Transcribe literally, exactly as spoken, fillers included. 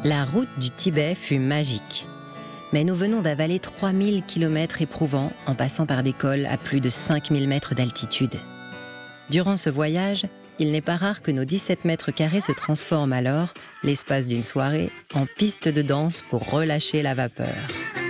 La route du Tibet fut magique. Mais nous venons d'avaler trois mille kilomètres éprouvants en passant par des cols à plus de cinq mille mètres d'altitude. Durant ce voyage, il n'est pas rare que nos dix-sept mètres carrés se transforment alors, l'espace d'une soirée, en piste de danse pour relâcher la vapeur.